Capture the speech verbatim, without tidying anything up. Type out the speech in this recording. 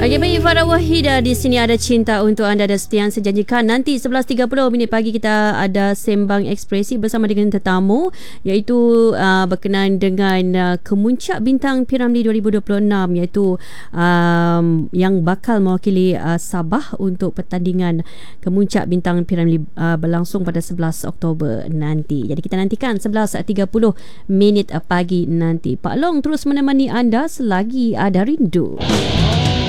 Pagi-pagi Farah Wahidah di sini ada cinta untuk anda dan seperti yang saya janjikan nanti sebelas tiga puluh minit pagi kita ada sembang ekspresi bersama dengan tetamu iaitu uh, berkenaan dengan uh, kemuncak bintang P-Ramlee dua ribu dua puluh enam iaitu um, yang bakal mewakili uh, Sabah untuk pertandingan kemuncak bintang P-Ramlee uh, berlangsung pada sebelas Oktober nanti. Jadi kita nantikan sebelas tiga puluh minit pagi nanti. Pak Long terus menemani anda selagi ada rindu.